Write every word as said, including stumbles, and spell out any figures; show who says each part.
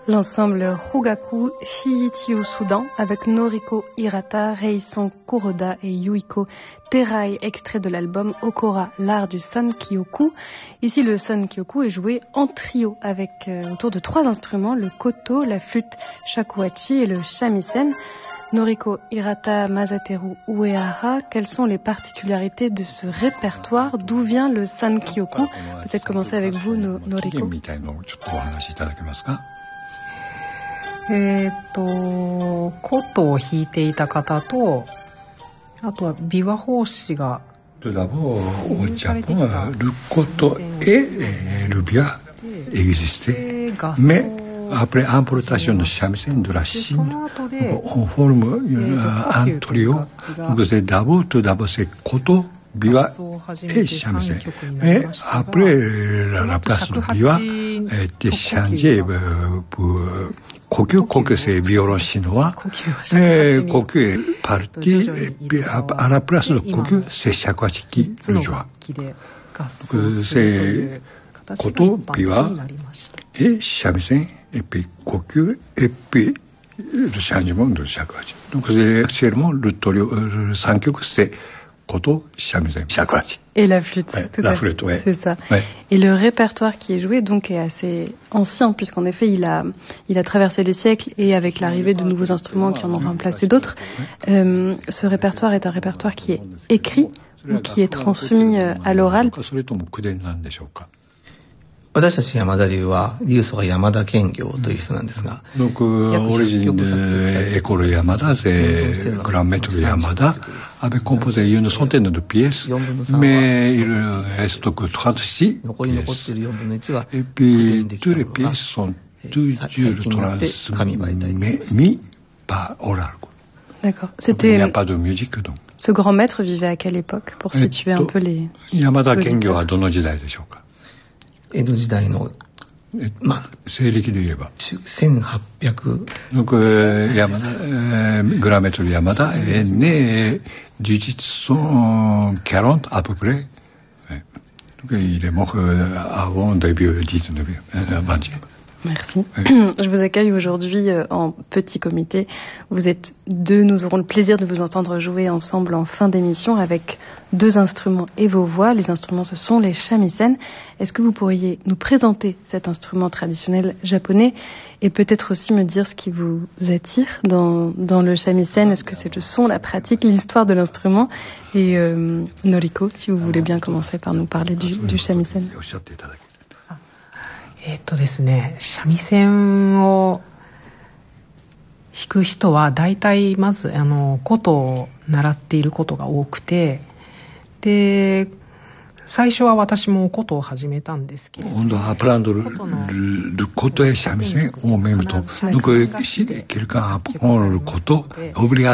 Speaker 1: L'ensemble Rugaku Shiichi au Soudan avec Noriko Hirata, Reison Kuroda et Yuiko Terai, extrait de l'album Okora, l'art du Sankyoku. Ici, le Sankyoku est joué en trio avec euh, autour de trois instruments, le koto, la flûte shakuhachi et le shamisen. Noriko Hirata, Masateru Uehara, quelles sont les particularités de ce répertoire? D'où vient le Sankyoku? Peut-être commencer avec vous, no, Noriko.
Speaker 2: えーっと、琴を弾いていた方と、あとは琵琶法師が
Speaker 3: Tout d'abord, au Japon, le koto et le bia existaient, mais après importation de shamisen de la Chine, on forme un trio. Donc c'est d'abord, tout d'abord c'est koto, bia et shamisen. Mais après, la, la place de bia a été changée pour kokyu. Kokyu c'est violon chinois. Et kokyu est parti, et puis à la place de kokyu, c'est shakuhachi qui le joue. Donc c'est koto, bia et shamisen, et puis kokyu, et puis le changement de shakuhachi. Donc c'est actuellement le trio, le sankyoku, c'est koto, shamisen, shakuhachi.
Speaker 1: Et la flûte,
Speaker 3: ouais,
Speaker 1: tout
Speaker 3: la
Speaker 1: à
Speaker 3: flûte,
Speaker 1: fait.
Speaker 3: Ouais.
Speaker 1: C'est ça.
Speaker 3: Ouais.
Speaker 1: Et le répertoire qui est joué donc est assez ancien, puisqu'en effet il a, il a traversé les siècles, et avec l'arrivée de nouveaux instruments qui en ont remplacé d'autres, euh, ce répertoire est un répertoire qui est écrit ou qui est transmis euh, à l'oral.
Speaker 4: 私たち山田流は流祖が山田兼業という人なんですが、
Speaker 3: Donc euh, origine de l'école Yamada, c'est grand maître Yamada, avait composé une centaine de pièces, mais il reste que trente-six pièces. Et puis toutes les pièces sont toujours transmises par oral.
Speaker 1: D'accord. C'était.
Speaker 3: Il n'y a pas de musique donc.
Speaker 1: Ce grand maître vivait à quelle époque, pour situer un peu les.
Speaker 3: Yamada Kengyoはどの時代でしょうか？
Speaker 4: 江戸時代の、まあ、
Speaker 3: 西暦で言えば
Speaker 4: せんはっぴゃく
Speaker 3: Donc euh, Yamada, euh, grand maître Yamada est né dix-huit cent quarante à peu près. Ouais. Donc il est mort euh, avant début dix-neuvième, euh, vingtième.
Speaker 1: Merci. Oui. Je vous accueille aujourd'hui en petit comité. Vous êtes deux, nous aurons le plaisir de vous entendre jouer ensemble en fin d'émission avec deux instruments et vos voix. Les instruments, ce sont les shamisen. Est-ce que vous pourriez nous présenter cet instrument traditionnel japonais et peut-être aussi me dire ce qui vous attire dans, dans le shamisen? Est-ce que c'est le son, la pratique, l'histoire de l'instrument? Et euh, Noriko, si vous voulez bien commencer par nous parler du, du shamisen.
Speaker 2: えっとですね、三味線を弾く人は大体まずあの琴を習っていることが多くて、で最初は私も琴を始めたんですけれども、
Speaker 3: On doit apprendre le, le koto et le shamisen en même temps. Donc si quelqu'un apprend le koto, obligatoirement